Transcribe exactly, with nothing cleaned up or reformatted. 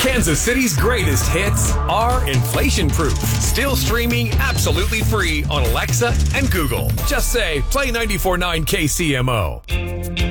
Kansas City's greatest hits are inflation-proof. Still streaming absolutely free on Alexa and Google. Just say, play ninety-four point nine K C M O.